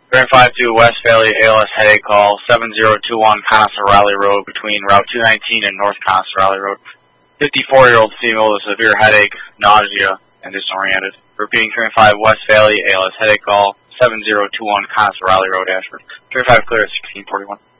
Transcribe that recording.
352 West Valley ALS headache call, 7021 Conestable Road between Route 219 and North Conestable Road. 54-year-old female with severe headache, nausea, and disoriented. Repeating 305 West Valley ALS headache call, 7021 Conestable Road, Ashford. 305 clear at 1641.